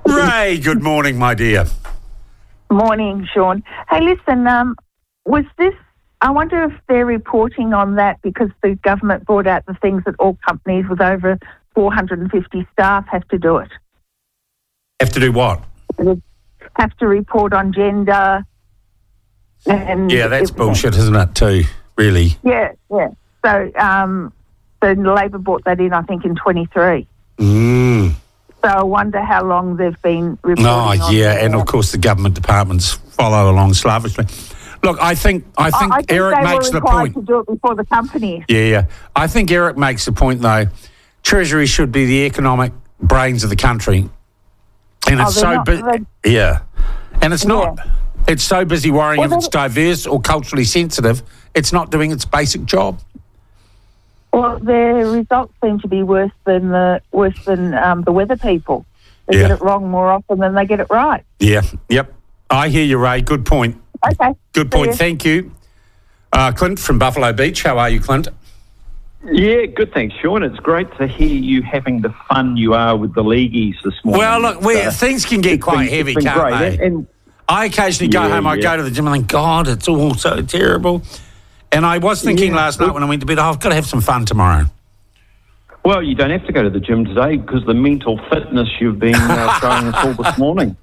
Ray, good morning, my dear. Morning, Sean. Hey, listen, was this... I wonder if they're reporting on that because the government brought out the things that all companies with over 450 staff have to do it. Have to do what? Have to report on gender. And Yeah, that's everything. bullshit, isn't it, too, really? Yeah. So Labor brought that in, I think, in 23. Mm. So I wonder how long they've been reporting on yeah, and of course the government departments follow along slavishly. Look, I think Eric makes the point. To do it before the companies. Yeah. I think Eric makes the point, though. Treasury should be the economic brains of the country. And it's so busy. Yeah. And it's not. Yeah. It's so busy worrying if it's diverse or culturally sensitive, it's not doing its basic job. Well, their results seem to be worse than the weather people. They get it wrong more often than they get it right. Yeah. Yep. I hear you, Ray. Good point. Okay. Good point. Thank you. Clint from Buffalo Beach. How are you, Clint? Yeah, good, thanks, Sean. It's great to hear you having the fun you are with the leagueies this morning. Well, look, things can get quite heavy, can't they? And I occasionally go home, I go to the gym and think, God, it's all so terrible. And I was thinking last night when I went to bed, I've got to have some fun tomorrow. Well, you don't have to go to the gym today because the mental fitness you've been showing us all this morning.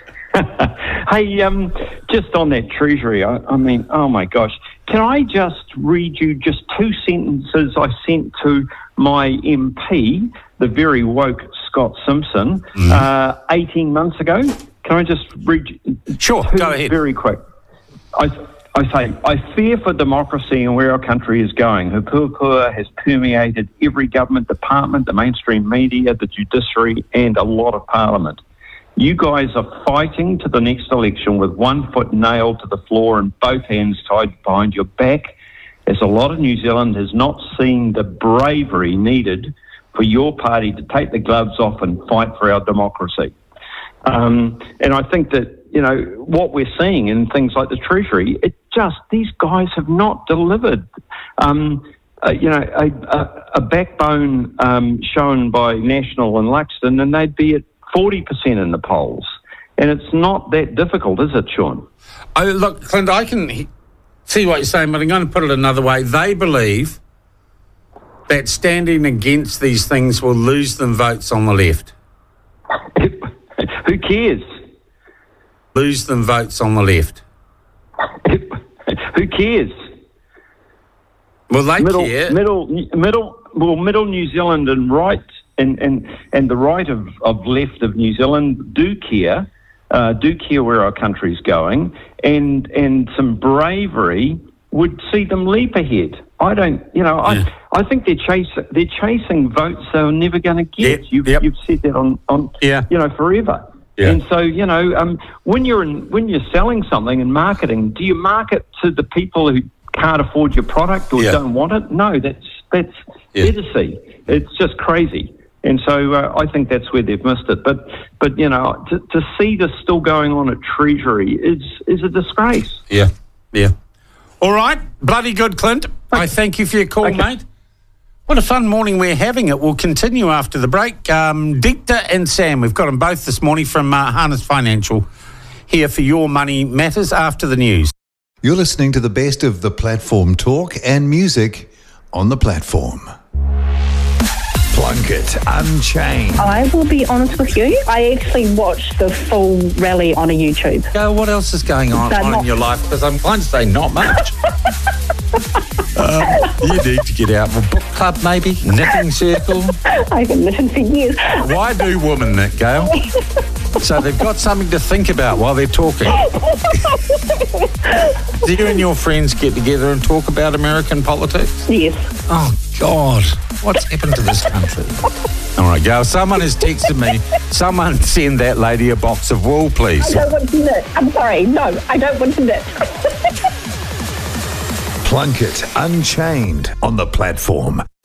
Hey, just on that Treasury, I mean, oh my gosh. Can I just read you just two sentences I sent to my MP, the very woke Scott Simpson, 18 months ago? Can I just read Sure, go ahead. Very quick. I say, I fear for democracy and where our country is going. Hupua has permeated every government department, the mainstream media, the judiciary, and a lot of parliament. You guys are fighting to the next election with one foot nailed to the floor and both hands tied behind your back, as a lot of New Zealand has not seen the bravery needed for your party to take the gloves off and fight for our democracy. And I think that, you know, what we're seeing in things like the Treasury, these guys have not delivered. A backbone shown by National and Luxton, and they'd be at 40% in the polls. And it's not that difficult, is it, Sean? Look, Clint, I can see what you're saying, but I'm going to put it another way. They believe that standing against these things will lose them votes on the left. Who cares? Lose them votes on the left. Who cares? Well, they care. Middle New Zealand and right and the right of left of New Zealand do care where our country's going, and some bravery would see them leap ahead. I think they're chasing votes they're never going to get. You've said that on forever. Yeah. And so when you're selling something and marketing, do you market to the people who can't afford your product or don't want it? No, that's idiocy. It's just crazy. And so I think that's where they've missed it. But to see this still going on at Treasury is a disgrace. Yeah. All right, bloody good, Clint. I thank you for your call, mate. What a fun morning we're having. It will continue after the break. Deepta and Sam, we've got them both this morning from Harness Financial here for Your Money Matters after the news. You're listening to the best of the platform talk and music on the platform. Plunkett Unchained. I will be honest with you, I actually watched the full rally on a YouTube. What else is going on in your life? Because I'm inclined to say not much. You need to get out of a book club, maybe? Knitting circle? I haven't listened for years. Why do women knit, Gail? So they've got something to think about while they're talking. Do you and your friends get together and talk about American politics? Yes. Oh, God. What's happened to this country? All right, Gail, someone has texted me. Someone send that lady a box of wool, please. I don't want to knit. I'm sorry. No, I don't want to knit. Plunkett Unchained on the platform.